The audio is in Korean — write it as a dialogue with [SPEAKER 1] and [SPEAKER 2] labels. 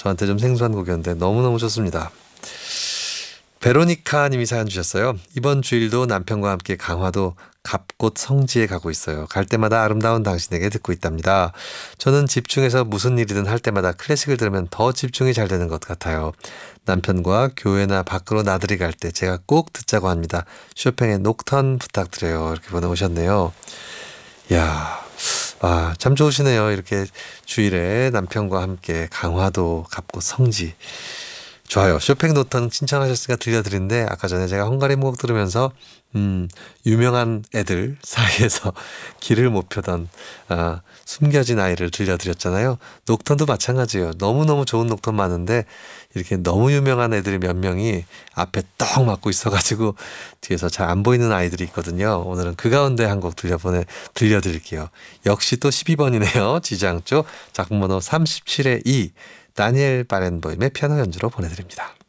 [SPEAKER 1] 저한테 좀 생소한 곡이었는데 너무너무 좋습니다. 베로니카 님이 사연 주셨어요. 이번 주일도 남편과 함께 강화도 갑곶 성지에 가고 있어요. 갈 때마다 아름다운 당신에게 듣고 있답니다. 저는 집중해서 무슨 일이든 할 때마다 클래식을 들으면 더 집중이 잘 되는 것 같아요. 남편과 교회나 밖으로 나들이 갈 때 제가 꼭 듣자고 합니다. 쇼팽의 녹턴 부탁드려요. 이렇게 보내오셨네요. 이야, 참 좋으시네요. 이렇게 주일에 남편과 함께 강화도 갑곶 성지. 좋아요. 쇼팽 노턴 신청하셨으니까 들려드리는데 아까 전에 제가 헝가리 문곡 들으면서 유명한 애들 사이에서 길을 못 펴던 숨겨진 아이를 들려드렸잖아요. 녹턴도 마찬가지예요. 너무너무 좋은 녹턴 많은데 이렇게 너무 유명한 애들이 몇 명이 앞에 떡 막고 있어가지고 뒤에서 잘 안 보이는 아이들이 있거든요. 오늘은 그 가운데 한 곡 들려드릴게요. 역시 또 12번이네요. 지장조 작품 번호 37의 2 다니엘 바렌보임의 피아노 연주로 보내드립니다.